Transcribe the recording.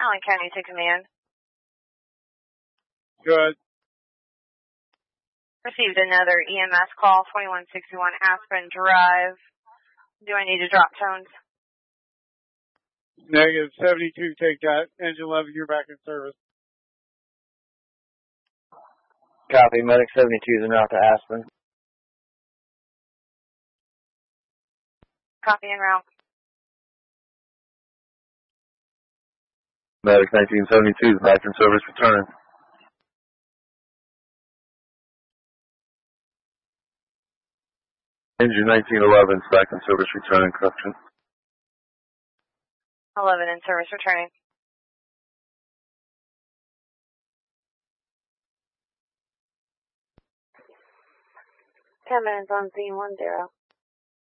Allen County to command. Good. Received another EMS call, 2161 Aspen Drive. Do I need to drop tones? Negative 72, take that. Engine 11, you're back in service. Copy, Medic 72 is en route to Aspen. Copy en route. Medic 1972 is back in service return. Engine 1911 is back in service return correction. 11 in service returning. Ten minutes on scene 10.